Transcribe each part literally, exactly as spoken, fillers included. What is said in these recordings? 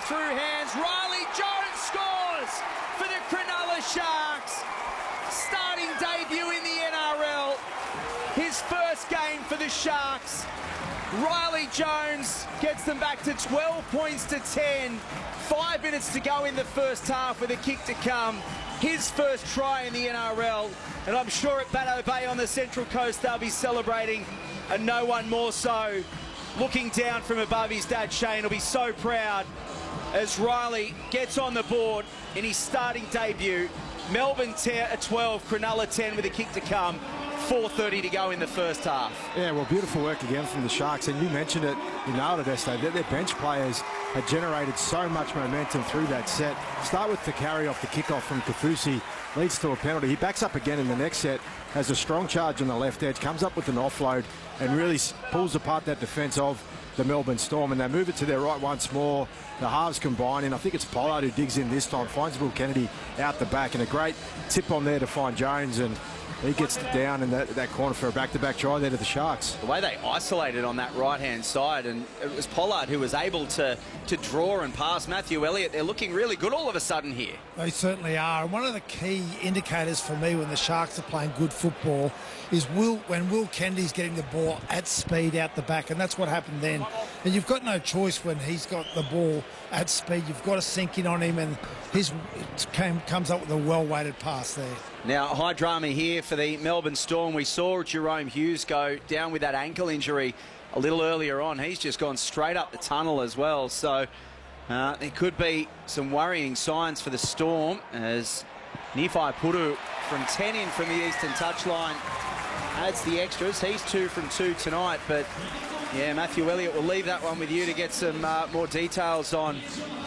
through hands. Riley Jones scores for the Cronulla Sharks. Starting debut in the N R L. His first game for the Sharks. Riley Jones gets them back to twelve points to ten. Five minutes to go in the first half with a kick to come. His first try in the N R L. And I'm sure at Batto Bay on the Central Coast they'll be celebrating. And no one more so. Looking down from above, his dad Shane will be so proud as Riley gets on the board in his starting debut. Melbourne twelve, Cronulla ten with a kick to come. four thirty to go in the first half. Yeah, well, beautiful work again from the Sharks. And you mentioned it, you nailed it, Este. Their bench players had generated so much momentum through that set. Start with the carry off the kickoff from Kaufusi, leads to a penalty. He backs up again in the next set, has a strong charge on the left edge, comes up with an offload and really pulls apart that defence of the Melbourne Storm, and they move it to their right once more. The halves combine, and I think it's Pollard who digs in this time, finds Will Kennedy out the back, and a great tip on there to find Jones, and he gets down in that, that corner for a back-to-back try there to the Sharks. The way they isolated on that right-hand side, and it was Pollard who was able to, to draw and pass Matthew Elliott. They're looking really good all of a sudden here. They certainly are. And one of the key indicators for me when the Sharks are playing good football is Will, when Will Kennedy's getting the ball at speed out the back, and that's what happened then. And you've got no choice when he's got the ball at speed. You've got to sink in on him, and his came, comes up with a well-weighted pass there. Now, high drama here for the Melbourne Storm. We saw Jerome Hughes go down with that ankle injury a little earlier on. He's just gone straight up the tunnel as well. So uh, there could be some worrying signs for the Storm as Nifai Puru from ten in from the eastern touchline adds the extras. He's two from two tonight, but yeah, Matthew Elliott will leave that one with you to get some uh, more details on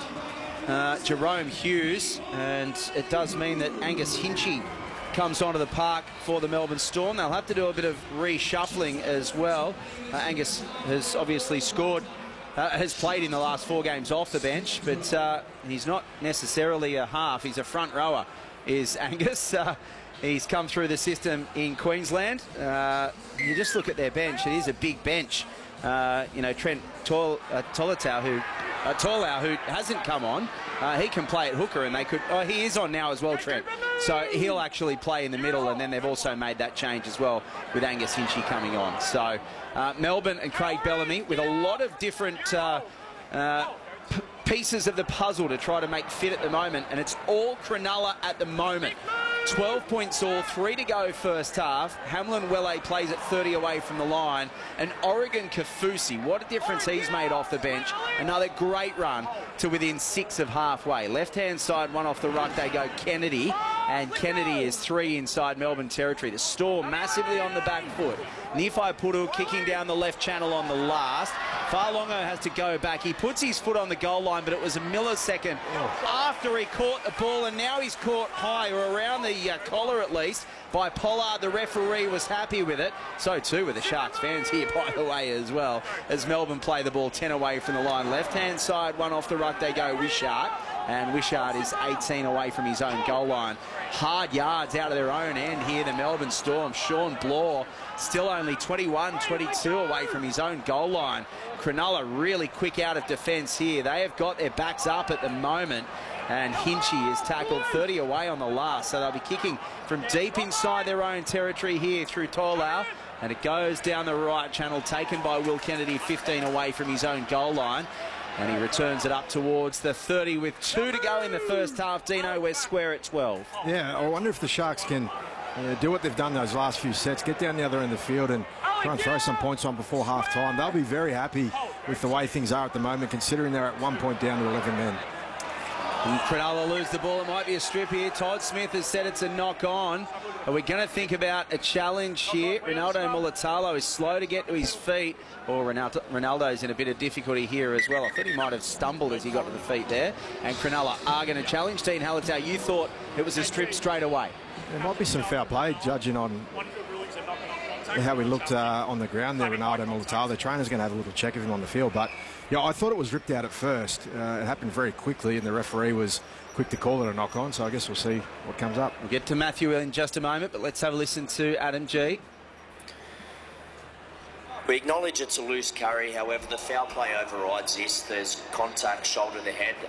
uh, Jerome Hughes. And it does mean that Angus Hinchy comes onto the park for the Melbourne Storm. They'll have to do a bit of reshuffling as well. Uh, Angus has obviously scored, uh, has played in the last four games off the bench, but uh, he's not necessarily a half. He's a front rower, is Angus. Uh, he's come through the system in Queensland. Uh, you just look at their bench. It is a big bench. Uh, you know, Trent Tol uh, Tolatau, who uh, Tolau, who hasn't come on, uh, he can play at hooker, and they could. Oh, he is on now as well, Trent. So he'll actually play in the middle, and then they've also made that change as well with Angus Hinchy coming on. So uh, Melbourne and Craig Bellamy with a lot of different uh, uh, pieces of the puzzle to try to make fit at the moment, and it's all Cronulla at the moment. twelve points all, three to go first half. Hamlin Welle plays at thirty away from the line. And Oregon Kaufusi, what a difference he's made off the bench. Another great run to within six of halfway. Left-hand side, one off the ruck, they go Kennedy. And Kennedy is three inside Melbourne territory. The Storm massively on the back foot. Nifai Puru kicking down the left channel on the last. Farlongo has to go back. He puts his foot on the goal line, but it was a millisecond after he caught the ball, and now he's caught high, or around the uh, collar at least, by Pollard. The referee was happy with it. So too with the Sharks fans here, by the way, as well, as Melbourne play the ball ten away from the line. Left-hand side, one off the ruck, they go Wishart. And Wishart is eighteen away from his own goal line. Hard yards out of their own end here, the Melbourne Storm. Sean Bloor still only twenty-one, twenty-two away from his own goal line. Cronulla really quick out of defence here. They have got their backs up at the moment. And Hinchy is tackled thirty away on the last. So they'll be kicking from deep inside their own territory here through Tolau. And it goes down the right channel, taken by Will Kennedy, fifteen away from his own goal line. And he returns it up towards the thirty with two to go in the first half. Dino, we're square at twelve. Yeah, I wonder if the Sharks can uh, do what they've done those last few sets, get down the other end of the field and try and throw some points on before half-time. They'll be very happy with the way things are at the moment, considering they're at one point down to eleven men. And Cronulla lose the ball. It might be a strip here. Todd Smith has said it's a knock-on. Are we going to think about a challenge here? Ronaldo Mulatalo is slow to get to his feet. Or Ronaldo, Ronaldo's in a bit of difficulty here as well. I thought he might have stumbled as he got to the feet there. And Cronulla are going to challenge. Dean Halatau, you thought it was a strip straight away. There might be some foul play, judging on how we looked uh, on the ground there, Ronaldo Mulatalo. The trainer's going to have a little check of him on the field. But yeah, I thought it was ripped out at first. Uh, it happened very quickly, and the referee was quick to call it a knock-on, so I guess we'll see what comes up. We'll get to Matthew in just a moment, but let's have a listen to Adam G. We acknowledge it's a loose carry, however, the foul play overrides this. There's contact shoulder to head